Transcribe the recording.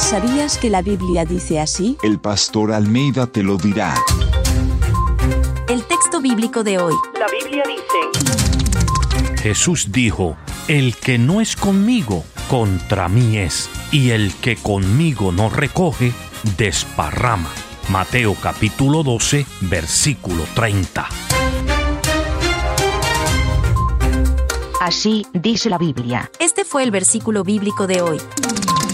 ¿Sabías que la Biblia dice así? El pastor Almeida te lo dirá. El texto bíblico de hoy. La Biblia dice: Jesús dijo: el que no es conmigo, contra mí es, y el que conmigo no recoge, desparrama. Mateo capítulo 12, versículo 30. Así dice la Biblia. Este fue el versículo bíblico de hoy.